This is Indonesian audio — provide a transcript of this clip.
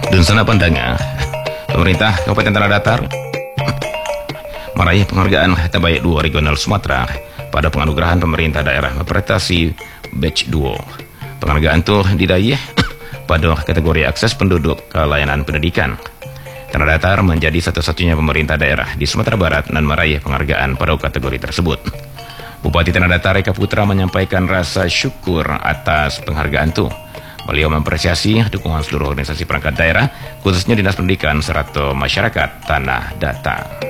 Dan sana pandangan, pemerintah Kabupaten Tanah Datar meraih penghargaan terbaik duo regional Sumatera pada penganugerahan pemerintah daerah prestasi batch duo. Penghargaan itu diraih pada kategori akses penduduk ke layanan pendidikan. Tanah Datar menjadi satu-satunya pemerintah daerah di Sumatera Barat dan meraih penghargaan pada kategori tersebut. Bupati Tanah Datar Eka Putra menyampaikan rasa syukur atas penghargaan itu. Beliau mengapresiasi dukungan seluruh organisasi perangkat daerah, khususnya Dinas Pendidikan serta masyarakat Tanah Datar.